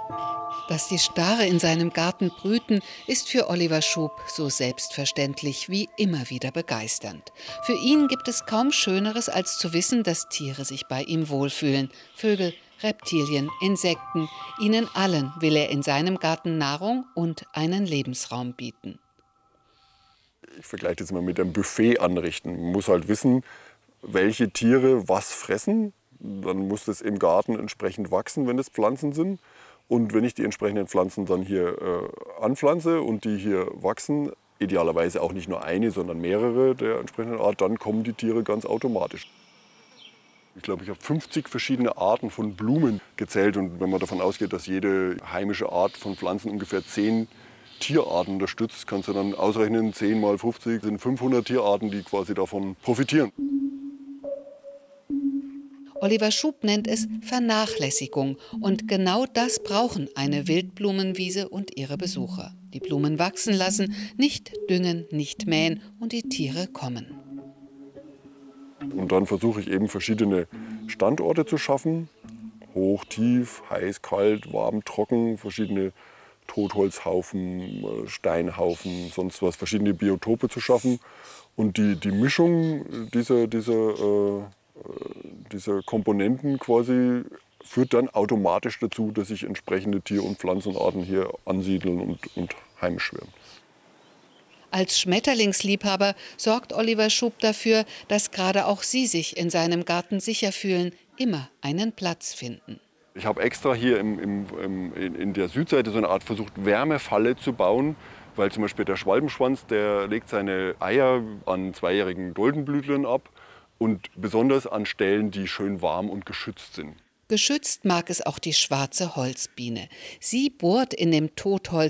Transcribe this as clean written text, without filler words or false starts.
Dass die Stare in seinem Garten brüten, ist für Oliver Schub so selbstverständlich wie immer wieder begeisternd. Für ihn gibt es kaum Schöneres, als zu wissen, dass Tiere sich bei ihm wohlfühlen. Vögel, Reptilien, Insekten, ihnen allen will er in seinem Garten Nahrung und einen Lebensraum bieten. Ich vergleiche das mal mit einem Buffet anrichten. Man muss halt wissen, welche Tiere was fressen. Dann muss das im Garten entsprechend wachsen, wenn es Pflanzen sind. Und wenn ich die entsprechenden Pflanzen dann hier anpflanze und die hier wachsen, idealerweise auch nicht nur eine, sondern mehrere der entsprechenden Art, dann kommen die Tiere ganz automatisch. Ich glaube, ich habe 50 verschiedene Arten von Blumen gezählt. Und wenn man davon ausgeht, dass jede heimische Art von Pflanzen ungefähr 10 Tierarten unterstützt, kannst du dann ausrechnen, 10 mal 50 sind 500 Tierarten, die quasi davon profitieren. Oliver Schub nennt es Vernachlässigung. Und genau das brauchen eine Wildblumenwiese und ihre Besucher. Die Blumen wachsen lassen, nicht düngen, nicht mähen und die Tiere kommen. Und dann versuche ich eben verschiedene Standorte zu schaffen. Hoch, tief, heiß, kalt, warm, trocken, verschiedene Totholzhaufen, Steinhaufen, sonst was, verschiedene Biotope zu schaffen. Und die Mischung dieser Komponenten quasi führt dann automatisch dazu, dass sich entsprechende Tier- und Pflanzenarten hier ansiedeln und heimisch werden. Als Schmetterlingsliebhaber sorgt Oliver Schub dafür, dass gerade auch Sie sich in seinem Garten sicher fühlen, immer einen Platz finden. Ich habe extra hier in der Südseite so eine Art versucht, Wärmefalle zu bauen, weil zum Beispiel der Schwalbenschwanz, der legt seine Eier an zweijährigen Doldenblütlern ab und besonders an Stellen, die schön warm und geschützt sind. Geschützt mag es auch die schwarze Holzbiene. Sie bohrt in dem Totholz